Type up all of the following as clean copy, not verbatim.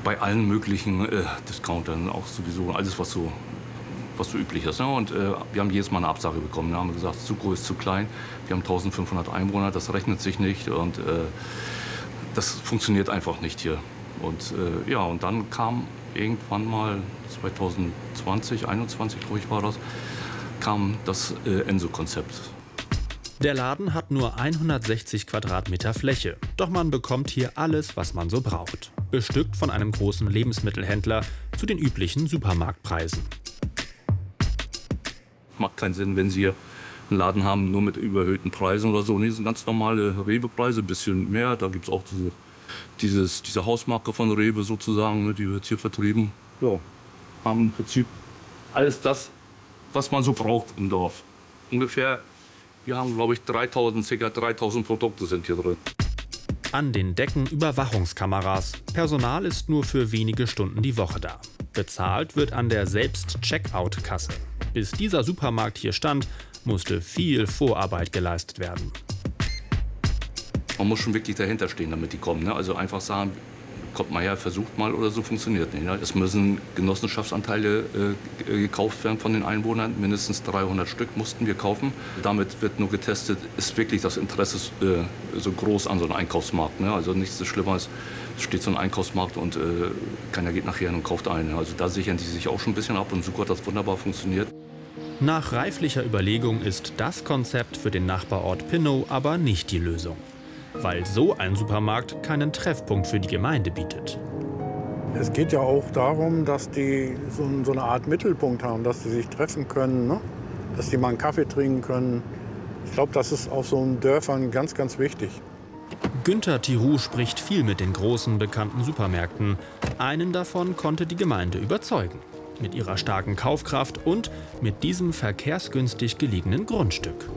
bei allen möglichen Discountern, auch sowieso alles, was so üblich ist. Ne? Und wir haben jedes Mal eine Absage bekommen. Da haben wir gesagt, Succo ist zu klein. Wir haben 1500 Einwohner, das rechnet sich nicht. Und das funktioniert einfach nicht hier. Und ja, und dann kam irgendwann mal 2020, 2021, glaube ich, war das, kam das Enso-Konzept. Der Laden hat nur 160 Quadratmeter Fläche. Doch man bekommt hier alles, was man so braucht. Bestückt von einem großen Lebensmittelhändler zu den üblichen Supermarktpreisen. Macht keinen Sinn, wenn Sie hier einen Laden haben, nur mit überhöhten Preisen oder so. Nee, das sind ganz normale Rewe-Preise, ein bisschen mehr. Da gibt es auch diese Hausmarke von Rewe sozusagen, ne, die wird hier vertrieben. Ja, haben im Prinzip alles das, was man so braucht im Dorf. Ungefähr, wir haben, glaube ich, ca. 3000 Produkte sind hier drin. An den Decken Überwachungskameras. Personal ist nur für wenige Stunden die Woche da. Bezahlt wird an der Selbst-Checkout-Kasse. Bis dieser Supermarkt hier stand, musste viel Vorarbeit geleistet werden. Man muss schon wirklich dahinter stehen, damit die kommen. Ne? Also einfach sagen, kommt mal her, versucht mal oder so, funktioniert nicht. Ne? Es müssen Genossenschaftsanteile gekauft werden von den Einwohnern. Mindestens 300 Stück mussten wir kaufen. Damit wird nur getestet, ist wirklich das Interesse so groß an so einem Einkaufsmarkt. Ne? Also nichts ist schlimmer, es steht so ein Einkaufsmarkt und keiner geht nachher hin und kauft ein. Also da sichern die sich auch schon ein bisschen ab und Succo hat das wunderbar funktioniert. Nach reiflicher Überlegung ist das Konzept für den Nachbarort Pinnow aber nicht die Lösung. Weil so ein Supermarkt keinen Treffpunkt für die Gemeinde bietet. Es geht ja auch darum, dass die so eine Art Mittelpunkt haben, dass sie sich treffen können, ne? Dass die mal einen Kaffee trinken können. Ich glaube, das ist auf so einen Dörfern ganz, ganz wichtig. Günter Thiroux spricht viel mit den großen, bekannten Supermärkten. Einen davon konnte die Gemeinde überzeugen. Mit ihrer starken Kaufkraft und mit diesem verkehrsgünstig gelegenen Grundstück.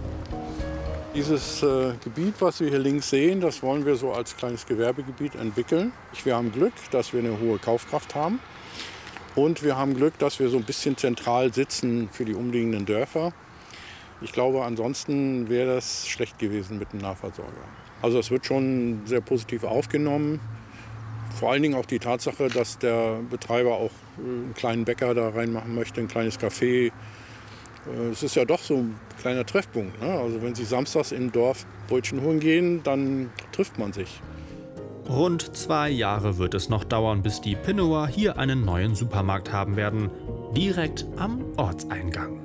Dieses Gebiet, was wir hier links sehen, das wollen wir so als kleines Gewerbegebiet entwickeln. Wir haben Glück, dass wir eine hohe Kaufkraft haben. Und wir haben Glück, dass wir so ein bisschen zentral sitzen für die umliegenden Dörfer. Ich glaube, ansonsten wäre das schlecht gewesen mit dem Nahversorger. Also es wird schon sehr positiv aufgenommen. Vor allen Dingen auch die Tatsache, dass der Betreiber auch einen kleinen Bäcker da reinmachen möchte, ein kleines Café. Es ist ja doch so ein kleiner Treffpunkt. Ne? Also wenn Sie samstags im Dorf Brötchen holen gehen, dann trifft man sich. Rund 2 Jahre wird es noch dauern, bis die Pinnower hier einen neuen Supermarkt haben werden. Direkt am Ortseingang.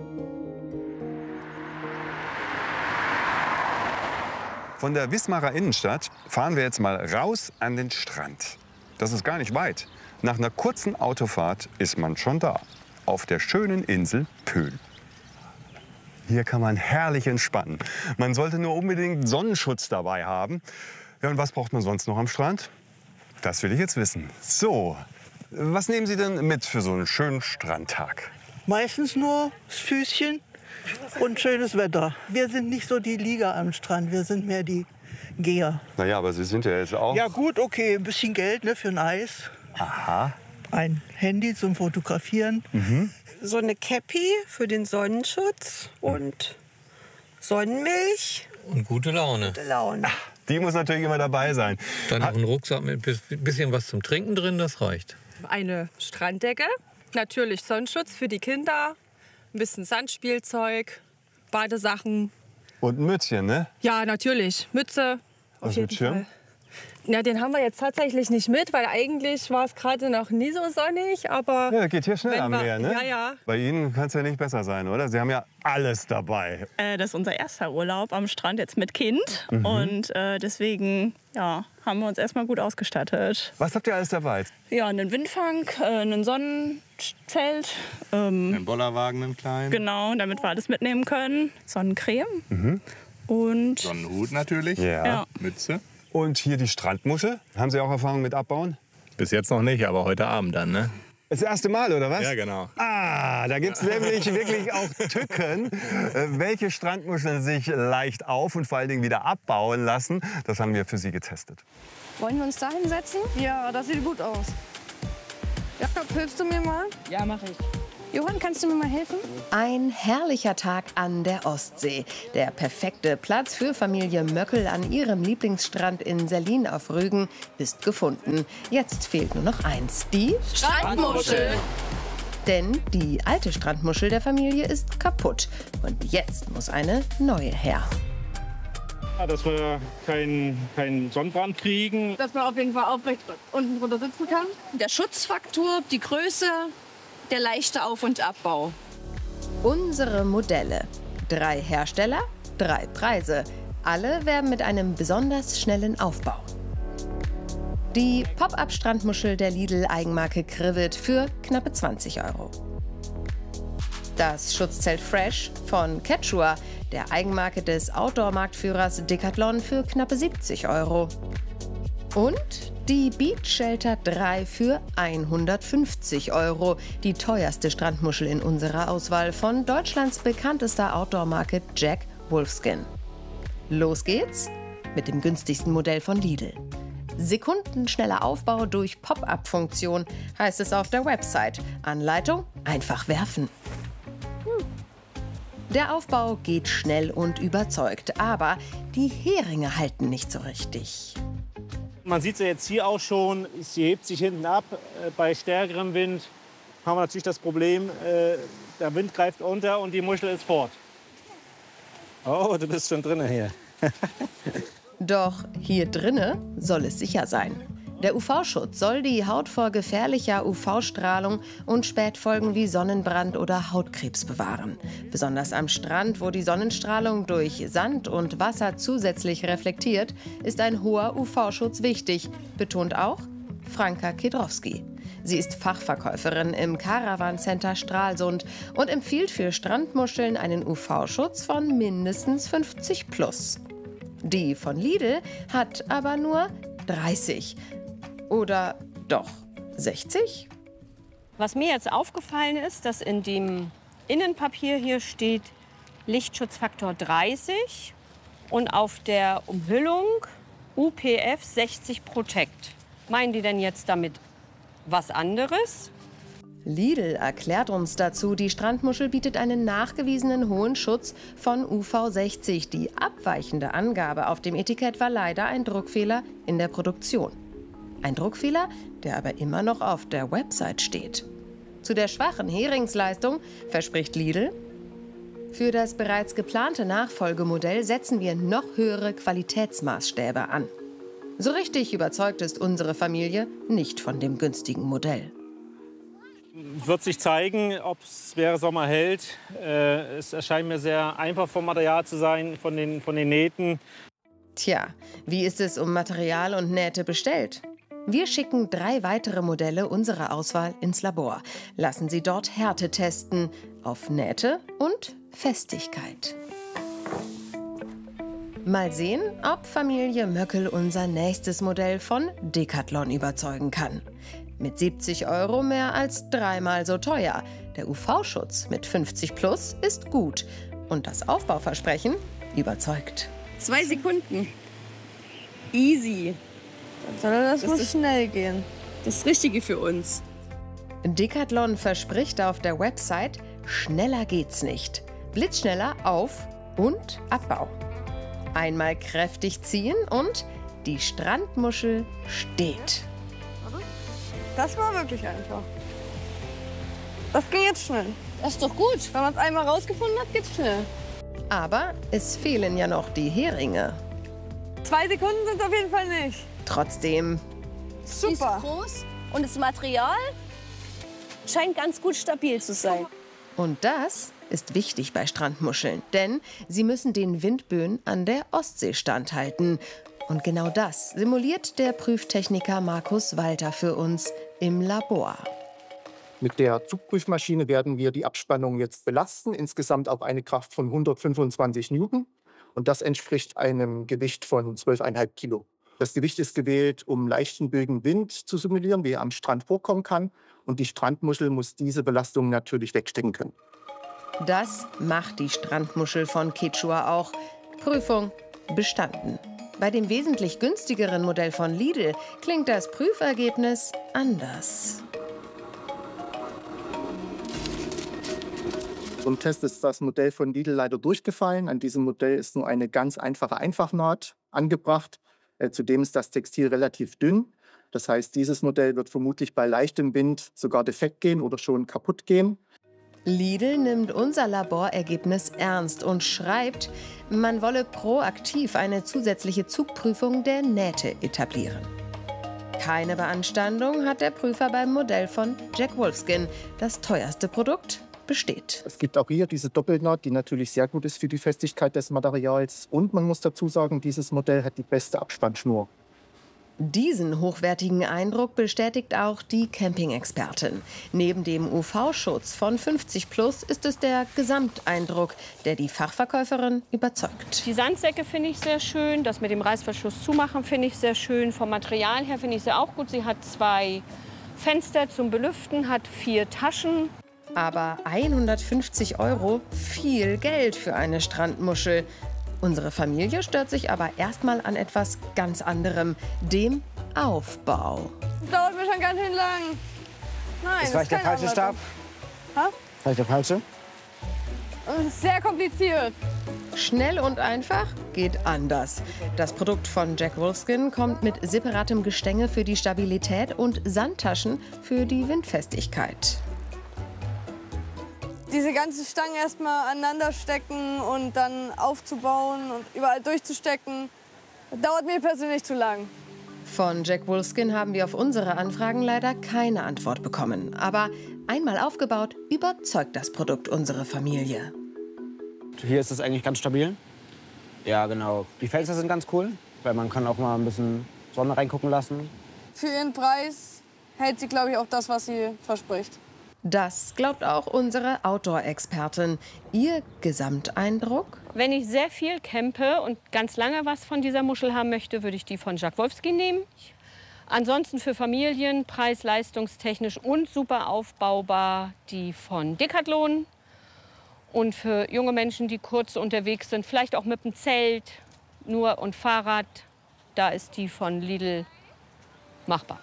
Von der Wismarer Innenstadt fahren wir jetzt mal raus an den Strand. Das ist gar nicht weit. Nach einer kurzen Autofahrt ist man schon da. Auf der schönen Insel Pöhl. Hier kann man herrlich entspannen. Man sollte nur unbedingt Sonnenschutz dabei haben. Ja, und was braucht man sonst noch am Strand? Das will ich jetzt wissen. So, was nehmen Sie denn mit für so einen schönen Strandtag? Meistens nur das Füßchen und schönes Wetter. Wir sind nicht so die Lieger am Strand, wir sind mehr die Geher. Naja, aber Sie sind ja jetzt auch... Ja gut, okay, ein bisschen Geld, ne, für ein Eis. Aha. Ein Handy zum Fotografieren. Mhm. So eine Käppi für den Sonnenschutz und Sonnenmilch. Und gute Laune. Gute Laune. Die muss natürlich immer dabei sein. Dann noch ein Rucksack mit ein bisschen was zum Trinken drin, das reicht. Eine Stranddecke, natürlich Sonnenschutz für die Kinder, ein bisschen Sandspielzeug, Badesachen. Und ein Mützchen, ne? Ja, natürlich. Mütze, auf Was jeden mit Schirm? Fall. Ja, den haben wir jetzt tatsächlich nicht mit, weil eigentlich war es gerade noch nie so sonnig. Aber Ja, geht hier schnell wenn am wir- Meer, ne? Ja, ja. Bei Ihnen kann es ja nicht besser sein, oder? Sie haben ja alles dabei. Das ist unser erster Urlaub am Strand jetzt mit Kind. Und deswegen ja, haben wir uns erstmal gut ausgestattet. Was habt ihr alles dabei? Ja, einen Windfang, einen Sonnenzelt. Ein Bollerwagen, einen kleinen. Genau, damit wir alles mitnehmen können. Sonnencreme. Und Sonnenhut natürlich. ja. Mütze. Und hier die Strandmuschel. Haben Sie auch Erfahrung mit Abbauen? Bis jetzt noch nicht, aber heute Abend dann, ne? Das erste Mal, oder was? Ja, genau. Ah, da gibt es nämlich wirklich auch Tücken, welche Strandmuscheln sich leicht auf und vor allen Dingen wieder abbauen lassen. Das haben wir für Sie getestet. Wollen wir uns da hinsetzen? Ja, das sieht gut aus. Jakob, hilfst du mir mal? Ja, mache ich. Johann, kannst du mir mal helfen? Ein herrlicher Tag an der Ostsee. Der perfekte Platz für Familie Möckel an ihrem Lieblingsstrand in Sellin auf Rügen ist gefunden. Jetzt fehlt nur noch eins, die Strandmuschel. Denn die alte Strandmuschel der Familie ist kaputt. Und jetzt muss eine neue her. Ja, dass wir keinen Sonnenbrand kriegen. Dass man auf jeden Fall aufrecht unten drunter sitzen kann. Der Schutzfaktor, die Größe, der leichte Auf- und Abbau. Unsere Modelle. 3 Hersteller, 3 Preise. Alle werben mit einem besonders schnellen Aufbau. Die Pop-up-Strandmuschel der Lidl-Eigenmarke Krivet für knappe 20 €. Das Schutzzelt Fresh von Quechua, der Eigenmarke des Outdoor-Marktführers Decathlon, für knappe 70 €. Und die Beach Shelter 3 für 150 €. Die teuerste Strandmuschel in unserer Auswahl von Deutschlands bekanntester Outdoor-Marke Jack Wolfskin. Los geht's mit dem günstigsten Modell von Lidl. Sekundenschneller Aufbau durch Pop-up-Funktion, heißt es auf der Website. Anleitung: einfach werfen. Der Aufbau geht schnell und überzeugt, aber die Heringe halten nicht so richtig. Man sieht sie jetzt hier auch schon, sie hebt sich hinten ab. Bei stärkerem Wind haben wir natürlich das Problem, der Wind greift unter und die Muschel ist fort. Oh, du bist schon drinnen hier. Doch hier drinne soll es sicher sein. Der UV-Schutz soll die Haut vor gefährlicher UV-Strahlung und Spätfolgen wie Sonnenbrand oder Hautkrebs bewahren. Besonders am Strand, wo die Sonnenstrahlung durch Sand und Wasser zusätzlich reflektiert, ist ein hoher UV-Schutz wichtig, betont auch Franka Kedrowski. Sie ist Fachverkäuferin im Caravan Center Stralsund und empfiehlt für Strandmuscheln einen UV-Schutz von mindestens 50+. Die von Lidl hat aber nur 30. Oder doch 60? Was mir jetzt aufgefallen ist, dass in dem Innenpapier hier steht Lichtschutzfaktor 30 und auf der Umhüllung UPF 60 Protect. Meinen die denn jetzt damit was anderes? Lidl erklärt uns dazu, die Strandmuschel bietet einen nachgewiesenen hohen Schutz von UV 60. Die abweichende Angabe auf dem Etikett war leider ein Druckfehler in der Produktion. Ein Druckfehler, der aber immer noch auf der Website steht. Zu der schwachen Heringsleistung verspricht Lidl: für das bereits geplante Nachfolgemodell setzen wir noch höhere Qualitätsmaßstäbe an. So richtig überzeugt ist unsere Familie nicht von dem günstigen Modell. Wird sich zeigen, ob es während Sommer hält. Es erscheint mir sehr einfach vom Material zu sein, von den Nähten. Tja, wie ist es um Material und Nähte bestellt? Wir schicken 3 weitere Modelle unserer Auswahl ins Labor, lassen sie dort Härte testen auf Nähte und Festigkeit. Mal sehen, ob Familie Möckel unser nächstes Modell von Decathlon überzeugen kann. Mit 70 € mehr als 3-mal so teuer. Der UV-Schutz mit 50+ ist gut. Und das Aufbauversprechen überzeugt. 2 Sekunden. Easy. Das muss schnell gehen. Das Richtige für uns. Decathlon verspricht auf der Website: schneller geht's nicht. Blitzschneller Auf- und Abbau. Einmal kräftig ziehen und die Strandmuschel steht. Das war wirklich einfach. Das ging jetzt schnell. Das ist doch gut. Wenn man es einmal rausgefunden hat, geht's schnell. Aber es fehlen ja noch die Heringe. 2 Sekunden sind es auf jeden Fall nicht. Trotzdem. Super. Die ist groß und das Material scheint ganz gut stabil zu sein. Und das ist wichtig bei Strandmuscheln, denn sie müssen den Windböen an der Ostsee standhalten. Und genau das simuliert der Prüftechniker Markus Walter für uns im Labor. Mit der Zugprüfmaschine werden wir die Abspannung jetzt belasten, insgesamt auf eine Kraft von 125 Newton. Und das entspricht einem Gewicht von 12,5 Kilo. Das Gewicht ist gewählt, um leichten böigen Wind zu simulieren, wie er am Strand vorkommen kann. Und die Strandmuschel muss diese Belastung natürlich wegstecken können. Das macht die Strandmuschel von Quechua auch. Prüfung bestanden. Bei dem wesentlich günstigeren Modell von Lidl klingt das Prüfergebnis anders. Zum Test ist das Modell von Lidl leider durchgefallen. An diesem Modell ist nur eine ganz einfache Einfachnaht angebracht. Zudem ist das Textil relativ dünn. Das heißt, dieses Modell wird vermutlich bei leichtem Wind sogar defekt gehen oder schon kaputt gehen. Lidl nimmt unser Laborergebnis ernst und schreibt, man wolle proaktiv eine zusätzliche Zugprüfung der Nähte etablieren. Keine Beanstandung hat der Prüfer beim Modell von Jack Wolfskin. Das teuerste Produkt besteht. Es gibt auch hier diese Doppelnaht, die natürlich sehr gut ist für die Festigkeit des Materials. Und man muss dazu sagen, dieses Modell hat die beste Abspannschnur. Diesen hochwertigen Eindruck bestätigt auch die Camping-Expertin. Neben dem UV-Schutz von 50+ ist es der Gesamteindruck, der die Fachverkäuferin überzeugt. Die Sandsäcke finde ich sehr schön. Das mit dem Reißverschluss zumachen finde ich sehr schön. Vom Material her finde ich sie auch gut. Sie hat 2 Fenster zum Belüften, hat 4 Taschen. Aber 150 €, viel Geld für eine Strandmuschel. Unsere Familie stört sich aber erstmal an etwas ganz anderem, dem Aufbau. Das dauert mir schon ganz schön lang. Nein, ist vielleicht der falsche Stab? Ha? Vielleicht der falsche? Das ist sehr kompliziert. Schnell und einfach geht anders. Das Produkt von Jack Wolfskin kommt mit separatem Gestänge für die Stabilität und Sandtaschen für die Windfestigkeit. Diese ganzen Stangen erstmal aneinander stecken und dann aufzubauen und überall durchzustecken, das dauert mir persönlich zu lang. Von Jack Wolfskin haben wir auf unsere Anfragen leider keine Antwort bekommen. Aber einmal aufgebaut, überzeugt das Produkt unsere Familie. Hier ist es eigentlich ganz stabil. Ja, genau. Die Fenster sind ganz cool, weil man kann auch mal ein bisschen Sonne reingucken lassen. Für ihren Preis hält sie, glaube ich, auch das, was sie verspricht. Das glaubt auch unsere Outdoor-Expertin. Ihr Gesamteindruck? Wenn ich sehr viel campe und ganz lange was von dieser Muschel haben möchte, würde ich die von Jack Wolfskin nehmen. Ansonsten für Familien, preis-leistungstechnisch und super aufbaubar, die von Decathlon. Und für junge Menschen, die kurz unterwegs sind, vielleicht auch mit dem Zelt, nur und Fahrrad, da ist die von Lidl machbar.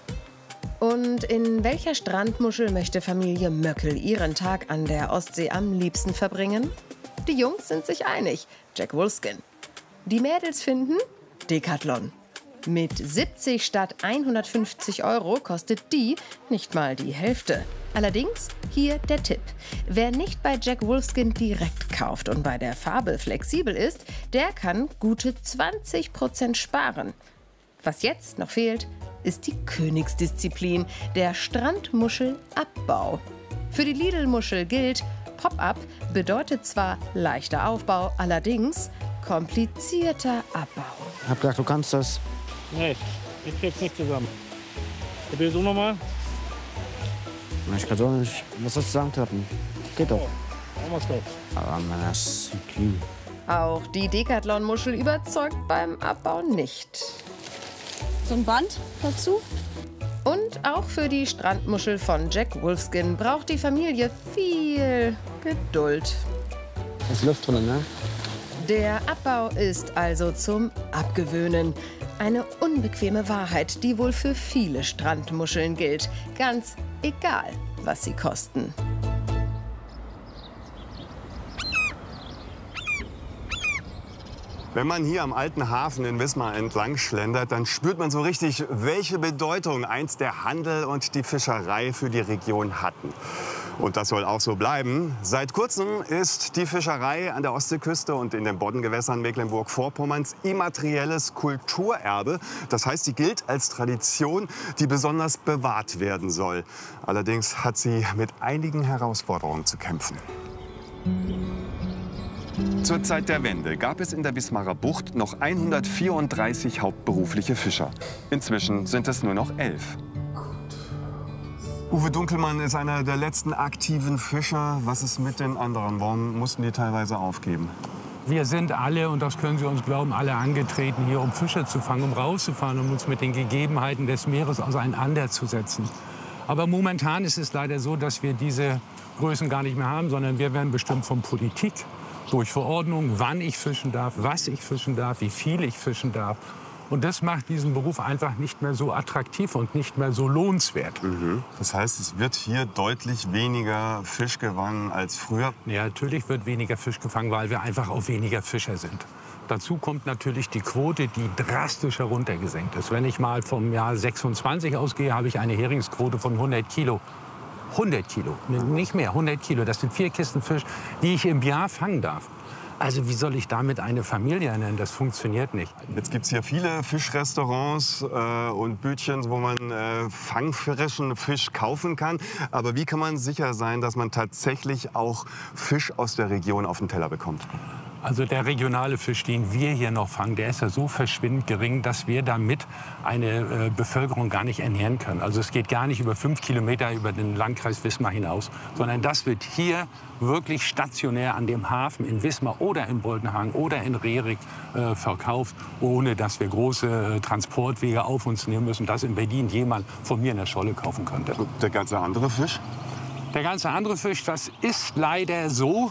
Und in welcher Strandmuschel möchte Familie Möckel ihren Tag an der Ostsee am liebsten verbringen? Die Jungs sind sich einig, Jack Wolfskin. Die Mädels finden Decathlon. Mit 70 statt 150 € kostet die nicht mal die Hälfte. Allerdings hier der Tipp. Wer nicht bei Jack Wolfskin direkt kauft und bei der Farbe flexibel ist, der kann gute 20% sparen. Was jetzt noch fehlt, ist die Königsdisziplin, der Strandmuschelabbau. Für die Lidl-Muschel gilt, Pop-up bedeutet zwar leichter Aufbau, allerdings komplizierter Abbau. Ich hab gedacht, du kannst das. Nee, ich krieg's nicht zusammen. Probier so nochmal. Ich kann so nicht. Was sollst du zusammenklappen? Geht doch. Machen wir's doch. Aber man, das ist clean. Auch die Decathlon-Muschel überzeugt beim Abbau nicht. So ein Band dazu? Und auch für die Strandmuschel von Jack Wolfskin braucht die Familie viel Geduld. Da ist Luft drin, ne? Der Abbau ist also zum Abgewöhnen. Eine unbequeme Wahrheit, die wohl für viele Strandmuscheln gilt. Ganz egal, was sie kosten. Wenn man hier am alten Hafen in Wismar entlang schlendert, dann spürt man so richtig, welche Bedeutung einst der Handel und die Fischerei für die Region hatten. Und das soll auch so bleiben. Seit kurzem ist die Fischerei an der Ostseeküste und in den Boddengewässern Mecklenburg-Vorpommerns immaterielles Kulturerbe. Das heißt, sie gilt als Tradition, die besonders bewahrt werden soll. Allerdings hat sie mit einigen Herausforderungen zu kämpfen. Zur Zeit der Wende gab es in der Wismarer Bucht noch 134 hauptberufliche Fischer. Inzwischen sind es nur noch 11. Uwe Dunkelmann ist einer der letzten aktiven Fischer. Was ist mit den anderen? Warum mussten die teilweise aufgeben? Wir sind alle, und das können Sie uns glauben, alle angetreten, hier um Fische zu fangen, um rauszufahren, um uns mit den Gegebenheiten des Meeres auseinanderzusetzen. Aber momentan ist es leider so, dass wir diese Größen gar nicht mehr haben, sondern wir werden bestimmt von Politik durch Verordnung, wann ich fischen darf, was ich fischen darf, wie viel ich fischen darf. Und das macht diesen Beruf einfach nicht mehr so attraktiv und nicht mehr so lohnenswert. Das heißt, es wird hier deutlich weniger Fisch gefangen als früher? Ja, natürlich wird weniger Fisch gefangen, weil wir einfach auch weniger Fischer sind. Dazu kommt natürlich die Quote, die drastisch heruntergesenkt ist. Wenn ich mal vom Jahr 26 ausgehe, habe ich eine Heringsquote von 100 Kilo. 100 Kilo, nicht mehr, 100 Kilo. Das sind 4 Kisten Fisch, die ich im Jahr fangen darf. Also wie soll ich damit eine Familie ernähren? Das funktioniert nicht. Jetzt gibt es hier viele Fischrestaurants und Bütchen, wo man fangfrischen Fisch kaufen kann. Aber wie kann man sicher sein, dass man tatsächlich auch Fisch aus der Region auf den Teller bekommt? Also der regionale Fisch, den wir hier noch fangen, der ist ja so verschwindend gering, dass wir damit eine Bevölkerung gar nicht ernähren können. Also es geht gar nicht über 5 Kilometer über den Landkreis Wismar hinaus, sondern das wird hier wirklich stationär an dem Hafen in Wismar oder in Boltenhagen oder in Rerik verkauft, ohne dass wir große Transportwege auf uns nehmen müssen, dass in Berlin jemand von mir eine Scholle kaufen könnte. Und der ganze andere Fisch? Der ganze andere Fisch, das ist leider so.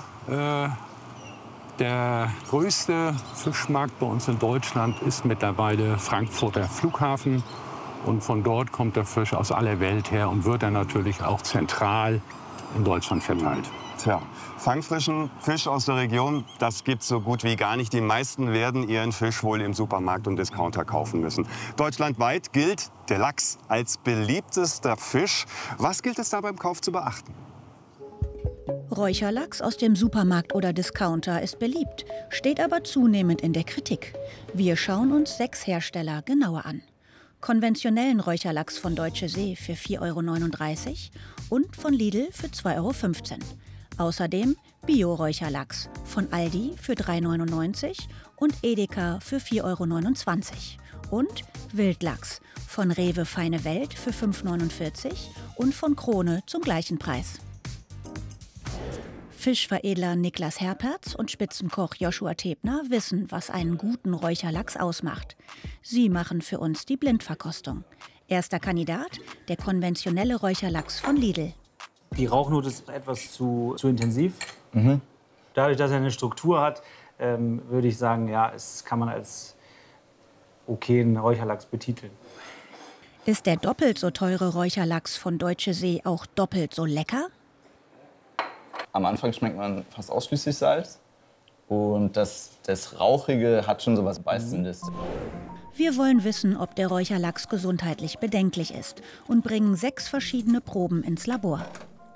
Der größte Fischmarkt bei uns in Deutschland ist mittlerweile Frankfurter Flughafen. Und von dort kommt der Fisch aus aller Welt her und wird dann natürlich auch zentral in Deutschland verteilt. Tja, fangfrischen Fisch aus der Region, das gibt's so gut wie gar nicht. Die meisten werden ihren Fisch wohl im Supermarkt und Discounter kaufen müssen. Deutschlandweit gilt der Lachs als beliebtester Fisch. Was gilt es da beim Kauf zu beachten? Räucherlachs aus dem Supermarkt oder Discounter ist beliebt, steht aber zunehmend in der Kritik. Wir schauen uns 6 Hersteller genauer an. Konventionellen Räucherlachs von Deutsche See für 4,39 € und von Lidl für 2,15 €. Außerdem Bio-Räucherlachs von Aldi für 3,99 € und Edeka für 4,29 € und Wildlachs von Rewe Feine Welt für 5,49 € und von Krone zum gleichen Preis. Fischveredler Niklas Herpertz und Spitzenkoch Joshua Tebner wissen, was einen guten Räucherlachs ausmacht. Sie machen für uns die Blindverkostung. Erster Kandidat, der konventionelle Räucherlachs von Lidl. Die Rauchnote ist etwas zu intensiv. Dadurch, dass er eine Struktur hat, würde ich sagen, ja, es kann man als okayen Räucherlachs betiteln. Ist der doppelt so teure Räucherlachs von Deutsche See auch doppelt so lecker? Am Anfang schmeckt man fast ausschließlich Salz und das Rauchige hat schon so was Beißendes. Wir wollen wissen, ob der Räucherlachs gesundheitlich bedenklich ist und bringen 6 verschiedene Proben ins Labor.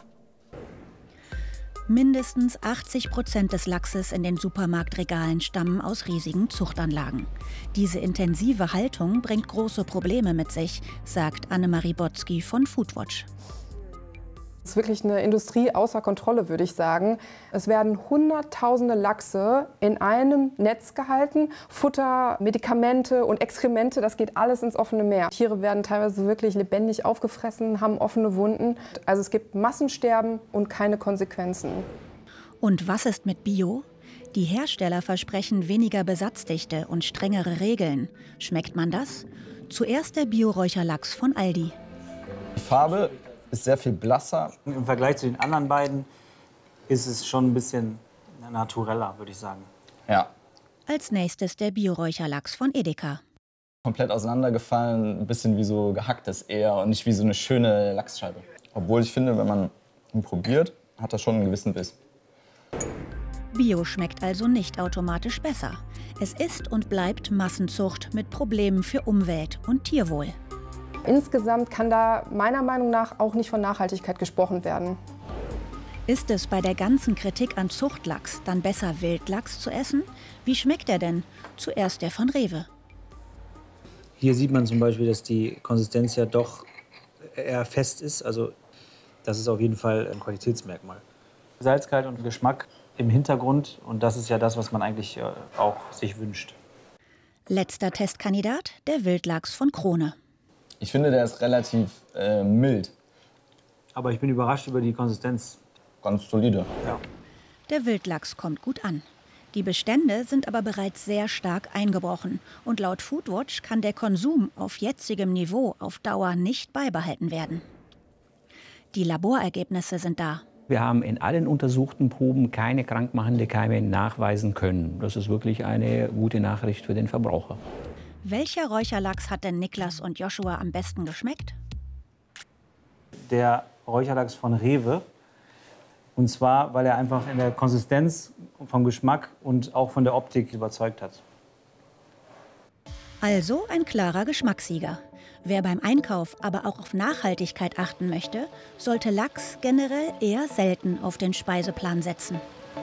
Mindestens 80% des Lachses in den Supermarktregalen stammen aus riesigen Zuchtanlagen. Diese intensive Haltung bringt große Probleme mit sich, sagt Annemarie Botzky von Foodwatch. Es ist wirklich eine Industrie außer Kontrolle, würde ich sagen. Es werden Hunderttausende Lachse in einem Netz gehalten. Futter, Medikamente und Exkremente, das geht alles ins offene Meer. Tiere werden teilweise wirklich lebendig aufgefressen, haben offene Wunden. Also es gibt Massensterben und keine Konsequenzen. Und was ist mit Bio? Die Hersteller versprechen weniger Besatzdichte und strengere Regeln. Schmeckt man das? Zuerst der Bio-Räucherlachs von Aldi. Die Farbe ist sehr viel blasser. Im Vergleich zu den anderen beiden ist es schon ein bisschen natureller, würde ich sagen. Ja. Als nächstes der Bio-Räucherlachs von Edeka. Komplett auseinandergefallen, ein bisschen wie so gehacktes eher und nicht wie so eine schöne Lachsscheibe. Obwohl ich finde, wenn man ihn probiert, hat das schon einen gewissen Biss. Bio schmeckt also nicht automatisch besser. Es ist und bleibt Massenzucht mit Problemen für Umwelt und Tierwohl. Insgesamt kann da meiner Meinung nach auch nicht von Nachhaltigkeit gesprochen werden. Ist es bei der ganzen Kritik an Zuchtlachs dann besser, Wildlachs zu essen? Wie schmeckt er denn? Zuerst der von Rewe. Hier sieht man zum Beispiel, dass die Konsistenz ja doch eher fest ist. Also das ist auf jeden Fall ein Qualitätsmerkmal. Salzgehalt und Geschmack im Hintergrund. Und das ist ja das, was man eigentlich auch sich wünscht. Letzter Testkandidat, der Wildlachs von Krone. Ich finde, der ist relativ mild. Aber ich bin überrascht über die Konsistenz. Ganz solide. Ja. Der Wildlachs kommt gut an. Die Bestände sind aber bereits sehr stark eingebrochen. Und laut Foodwatch kann der Konsum auf jetzigem Niveau auf Dauer nicht beibehalten werden. Die Laborergebnisse sind da. Wir haben in allen untersuchten Proben keine krankmachende Keime nachweisen können. Das ist wirklich eine gute Nachricht für den Verbraucher. Welcher Räucherlachs hat denn Niklas und Joshua am besten geschmeckt? Der Räucherlachs von Rewe. Und zwar, weil er einfach in der Konsistenz, vom Geschmack und auch von der Optik überzeugt hat. Also ein klarer Geschmackssieger. Wer beim Einkauf aber auch auf Nachhaltigkeit achten möchte, sollte Lachs generell eher selten auf den Speiseplan setzen.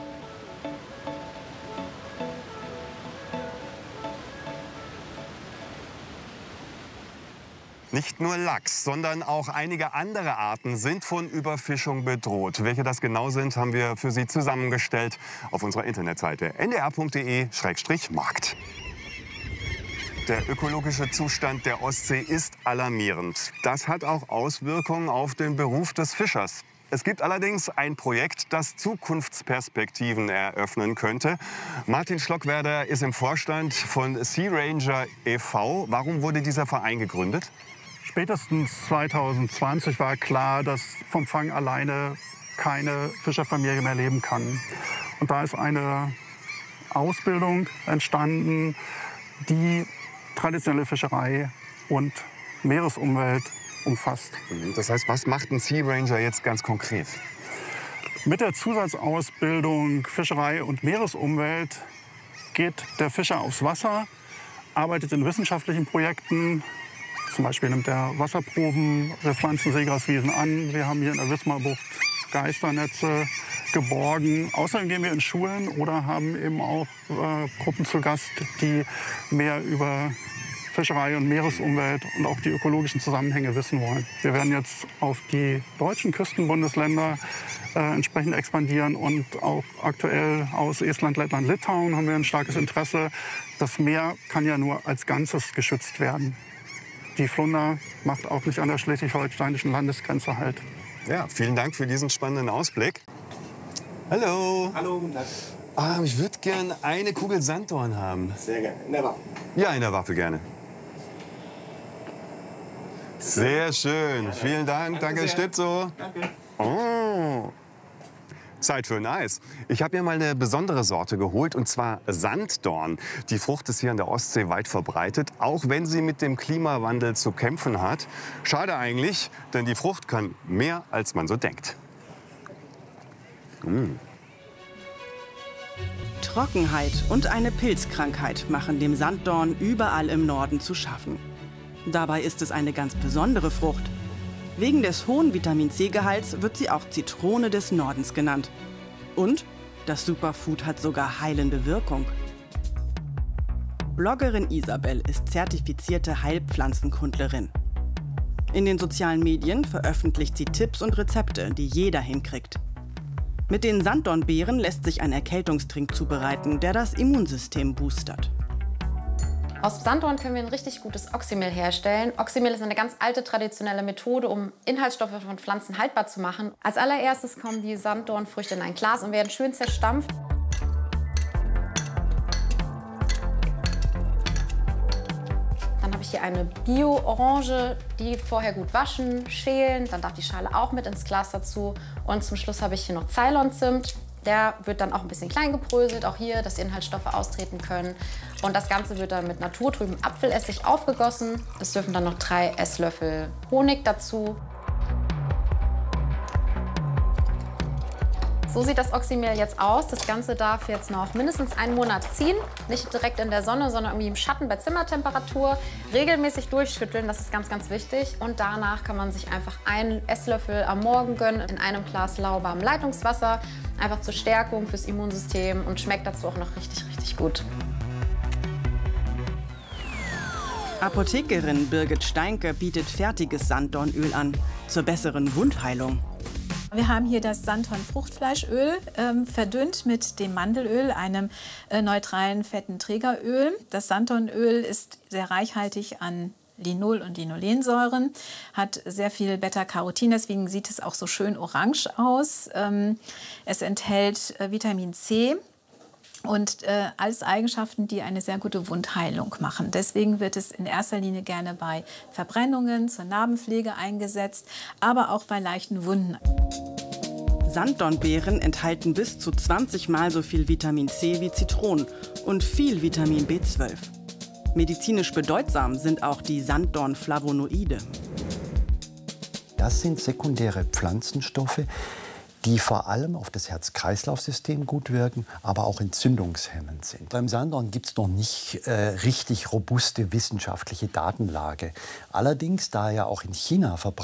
Nicht nur Lachs, sondern auch einige andere Arten sind von Überfischung bedroht. Welche das genau sind, haben wir für Sie zusammengestellt auf unserer Internetseite ndr.de/markt. Der ökologische Zustand der Ostsee ist alarmierend. Das hat auch Auswirkungen auf den Beruf des Fischers. Es gibt allerdings ein Projekt, das Zukunftsperspektiven eröffnen könnte. Martin Schlockwerder ist im Vorstand von Sea Ranger e.V. Warum wurde dieser Verein gegründet? Spätestens 2020 war klar, dass vom Fang alleine keine Fischerfamilie mehr leben kann. Und da ist eine Ausbildung entstanden, die traditionelle Fischerei und Meeresumwelt umfasst. Das heißt, was macht ein Sea Ranger jetzt ganz konkret? Mit der Zusatzausbildung Fischerei und Meeresumwelt geht der Fischer aufs Wasser, arbeitet in wissenschaftlichen Projekten. Zum Beispiel nimmt er Wasserproben, wir pflanzen Seegraswiesen an. Wir haben hier in der Wismarbucht Geisternetze geborgen. Außerdem gehen wir in Schulen oder haben eben auch Gruppen zu Gast, die mehr über Fischerei und Meeresumwelt und auch die ökologischen Zusammenhänge wissen wollen. Wir werden jetzt auf die deutschen Küstenbundesländer entsprechend expandieren und auch aktuell aus Estland, Lettland, Litauen haben wir ein starkes Interesse. Das Meer kann ja nur als Ganzes geschützt werden. Die Flunder macht auch nicht an der schleswig-holsteinischen Landesgrenze halt. Ja, vielen Dank für diesen spannenden Ausblick. Hallo. Hallo, guten Tag. Ich würde gerne eine Kugel Sanddorn haben. Sehr gerne. In der Waffe? Ja, in der Waffe gerne. Sehr schön. Vielen Dank. Danke, steht so. Danke. Oh. Zeit für ein Eis. Ich habe mir mal eine besondere Sorte geholt, und zwar Sanddorn. Die Frucht ist hier an der Ostsee weit verbreitet, auch wenn sie mit dem Klimawandel zu kämpfen hat. Schade eigentlich, denn die Frucht kann mehr, als man so denkt. Trockenheit und eine Pilzkrankheit machen dem Sanddorn überall im Norden zu schaffen. Dabei ist es eine ganz besondere Frucht. Wegen des hohen Vitamin-C-Gehalts wird sie auch Zitrone des Nordens genannt. Und das Superfood hat sogar heilende Wirkung. Bloggerin Isabel ist zertifizierte Heilpflanzenkundlerin. In den sozialen Medien veröffentlicht sie Tipps und Rezepte, die jeder hinkriegt. Mit den Sanddornbeeren lässt sich ein Erkältungstrink zubereiten, der das Immunsystem boostert. Aus Sanddorn können wir ein richtig gutes Oxymehl herstellen. Oxymehl ist eine ganz alte traditionelle Methode, um Inhaltsstoffe von Pflanzen haltbar zu machen. Als allererstes kommen die Sanddornfrüchte in ein Glas und werden schön zerstampft. Dann habe ich hier eine Bio-Orange, die vorher gut waschen, schälen. Dann darf die Schale auch mit ins Glas dazu. Und zum Schluss habe ich hier noch Ceylon-Zimt. Der wird dann auch ein bisschen klein gebröselt, auch hier, dass die Inhaltsstoffe austreten können. Und das Ganze wird dann mit naturtrübem Apfelessig aufgegossen. Es dürfen dann noch 3 Esslöffel Honig dazu. So sieht das Oxymehl jetzt aus. Das Ganze darf jetzt noch mindestens einen Monat ziehen. Nicht direkt in der Sonne, sondern irgendwie im Schatten bei Zimmertemperatur. Regelmäßig durchschütteln, das ist ganz, ganz wichtig. Und danach kann man sich einfach einen Esslöffel am Morgen gönnen in einem Glas lauwarmem Leitungswasser. Einfach zur Stärkung fürs Immunsystem und schmeckt dazu auch noch richtig, richtig gut. Apothekerin Birgit Steinke bietet fertiges Sanddornöl an, zur besseren Wundheilung. Wir haben hier das Sanddorn-Fruchtfleischöl, verdünnt mit dem Mandelöl, einem neutralen fetten Trägeröl. Das Sanddornöl ist sehr reichhaltig an Linol- und Linolensäuren, hat sehr viel Beta-Carotin, deswegen sieht es auch so schön orange aus. Es enthält Vitamin C und alles Eigenschaften, die eine sehr gute Wundheilung machen. Deswegen wird es in erster Linie gerne bei Verbrennungen, zur Narbenpflege eingesetzt, aber auch bei leichten Wunden. Sanddornbeeren enthalten bis zu 20 Mal so viel Vitamin C wie Zitronen und viel Vitamin B12. Medizinisch bedeutsam sind auch die Sanddornflavonoide. Das sind sekundäre Pflanzenstoffe, die vor allem auf das Herz-Kreislauf-System gut wirken, aber auch entzündungshemmend sind. Beim Sanddorn gibt es noch nicht richtig robuste wissenschaftliche Datenlage. Allerdings, da er auch in China verbreitet